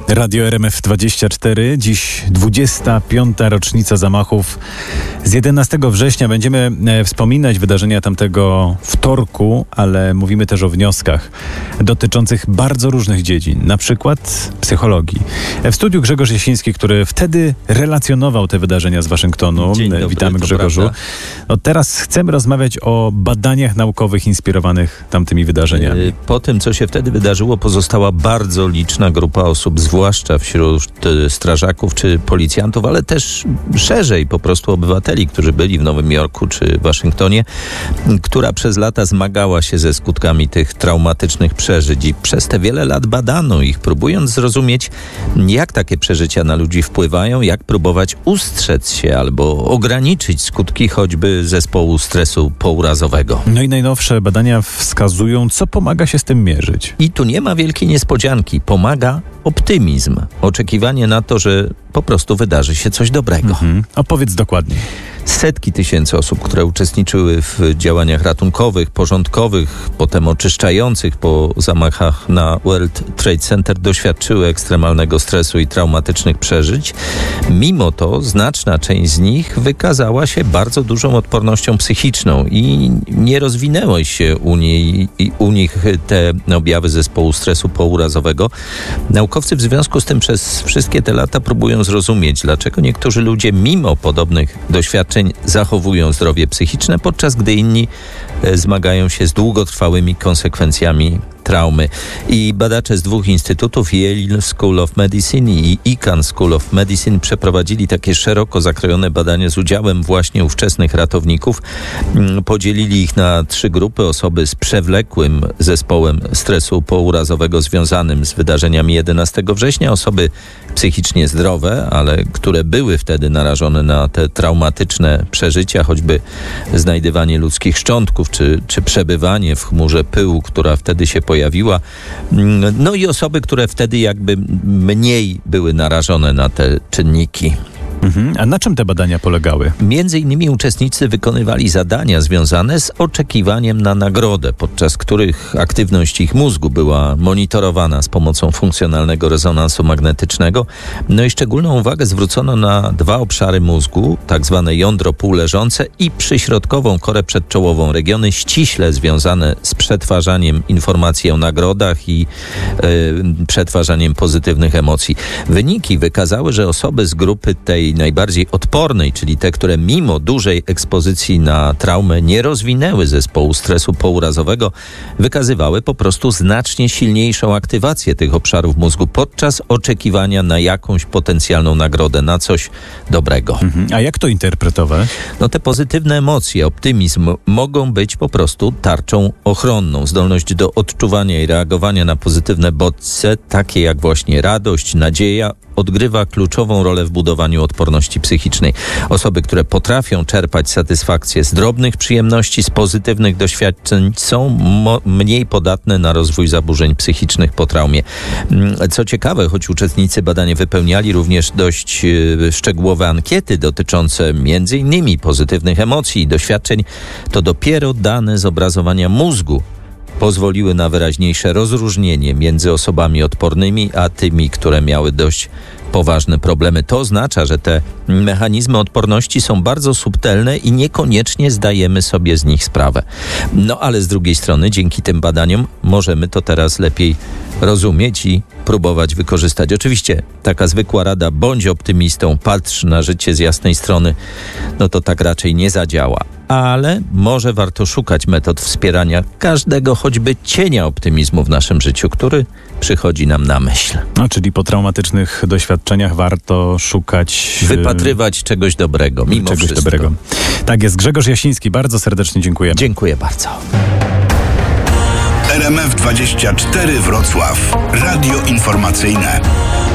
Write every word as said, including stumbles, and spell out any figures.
Radio R M F dwadzieścia cztery, dziś dwudziesta piąta rocznica zamachów z jedenastego września. Będziemy wspominać wydarzenia tamtego wtorku, ale mówimy też o wnioskach dotyczących bardzo różnych dziedzin, na przykład psychologii. W studiu Grzegorz Jasiński, który wtedy relacjonował te wydarzenia z Waszyngtonu. Dzień dobry, Witamy, Grzegorzu. No, teraz chcemy rozmawiać o badaniach naukowych inspirowanych tamtymi wydarzeniami. Po tym, co się wtedy wydarzyło, pozostała bardzo liczna grupa osób, zwłaszcza wśród strażaków czy policjantów, ale też szerzej po prostu obywateli, którzy byli w Nowym Jorku czy Waszyngtonie, która przez lata zmagała się ze skutkami tych traumatycznych przeżyć i przez te wiele lat badano ich, próbując zrozumieć, jak takie przeżycia na ludzi wpływają, jak próbować ustrzec się albo ograniczyć skutki choćby zespołu stresu pourazowego. No i najnowsze badania wskazują, co pomaga się z tym mierzyć. I tu nie ma wielkiej niespodzianki. Pomaga optymizm. Oczekiwanie na to, że po prostu wydarzy się coś dobrego. Mhm. Opowiedz dokładniej. Setki tysięcy osób, które uczestniczyły w działaniach ratunkowych, porządkowych, potem oczyszczających po zamachach na World Trade Center, doświadczyły ekstremalnego stresu i traumatycznych przeżyć. Mimo to znaczna część z nich wykazała się bardzo dużą odpornością psychiczną i nie rozwinęły się u, niej, u nich te objawy zespołu stresu pourazowego. Naukowcy w związku z tym przez wszystkie te lata próbują zrozumieć, dlaczego niektórzy ludzie mimo podobnych doświadczeń zachowują zdrowie psychiczne, podczas gdy inni zmagają się z długotrwałymi konsekwencjami traumy. I badacze z dwóch instytutów, Yale School of Medicine i Icahn School of Medicine, przeprowadzili takie szeroko zakrojone badania z udziałem właśnie ówczesnych ratowników. Podzielili ich na trzy grupy. Osoby z przewlekłym zespołem stresu pourazowego związanym z wydarzeniami jedenastego września, osoby psychicznie zdrowe, ale które były wtedy narażone na te traumatyczne przeżycia, choćby znajdywanie ludzkich szczątków, czy, czy przebywanie w chmurze pyłu, która wtedy się pojawiła. No i osoby, które wtedy jakby mniej były narażone na te czynniki. Mhm. A na czym te badania polegały? Między innymi uczestnicy wykonywali zadania związane z oczekiwaniem na nagrodę, podczas których aktywność ich mózgu była monitorowana z pomocą funkcjonalnego rezonansu magnetycznego. No i szczególną uwagę zwrócono na dwa obszary mózgu, tak zwane jądro półleżące i przyśrodkową korę przedczołową, regiony ściśle związane z przetwarzaniem informacji o nagrodach i yy, przetwarzaniem pozytywnych emocji. Wyniki wykazały, że osoby z grupy tej najbardziej odpornej, czyli te, które mimo dużej ekspozycji na traumę nie rozwinęły zespołu stresu pourazowego, wykazywały po prostu znacznie silniejszą aktywację tych obszarów mózgu podczas oczekiwania na jakąś potencjalną nagrodę, na coś dobrego. Mhm. A jak to interpretować? No te pozytywne emocje, optymizm mogą być po prostu tarczą ochronną. Zdolność do odczuwania i reagowania na pozytywne bodźce, takie jak właśnie radość, nadzieja, odgrywa kluczową rolę w budowaniu odporności psychicznej. Osoby, które potrafią czerpać satysfakcję z drobnych przyjemności, z pozytywnych doświadczeń, są mo- mniej podatne na rozwój zaburzeń psychicznych po traumie. Co ciekawe, choć uczestnicy badania wypełniali również dość yy, szczegółowe ankiety dotyczące między innymi pozytywnych emocji i doświadczeń, to dopiero dane z obrazowania mózgu pozwoliły na wyraźniejsze rozróżnienie między osobami odpornymi, a tymi, które miały dość poważne problemy. To oznacza, że te mechanizmy odporności są bardzo subtelne i niekoniecznie zdajemy sobie z nich sprawę. No ale z drugiej strony, dzięki tym badaniom możemy to teraz lepiej rozumieć i próbować wykorzystać. Oczywiście taka zwykła rada, bądź optymistą, patrz na życie z jasnej strony, no to tak raczej nie zadziała. Ale może warto szukać metod wspierania każdego choćby cienia optymizmu w naszym życiu, który przychodzi nam na myśl. No, czyli po traumatycznych doświadczeniach warto szukać... Wypatrywać czegoś dobrego, mimo czegoś wszystko. dobrego. Tak jest. Grzegorz Jasiński, bardzo serdecznie dziękuję. Dziękuję bardzo. R M F dwadzieścia cztery Wrocław. Radio informacyjne.